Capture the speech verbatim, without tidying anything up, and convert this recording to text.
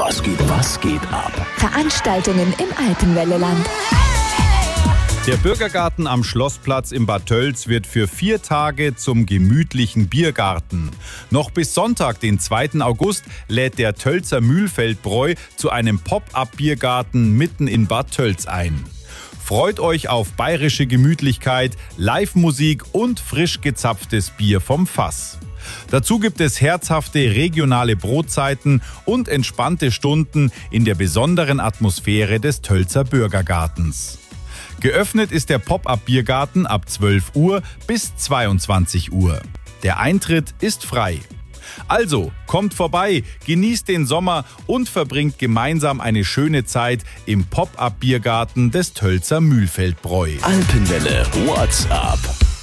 Was geht, was geht ab? Veranstaltungen im Alpenwelleland. Der Bürgergarten am Schlossplatz in Bad Tölz wird für vier Tage zum gemütlichen Biergarten. Noch bis Sonntag, den zweiten August, lädt der Tölzer Mühlfeldbräu zu einem Pop-up-Biergarten mitten in Bad Tölz ein. Freut euch auf bayerische Gemütlichkeit, Live-Musik und frisch gezapftes Bier vom Fass. Dazu gibt es herzhafte regionale Brotzeiten und entspannte Stunden in der besonderen Atmosphäre des Tölzer Bürgergartens. Geöffnet ist der Pop-up-Biergarten ab zwölf Uhr bis zweiundzwanzig Uhr. Der Eintritt ist frei. Also, kommt vorbei, genießt den Sommer und verbringt gemeinsam eine schöne Zeit im Pop-up-Biergarten des Tölzer Mühlfeldbräu. Alpenwelle WhatsApp.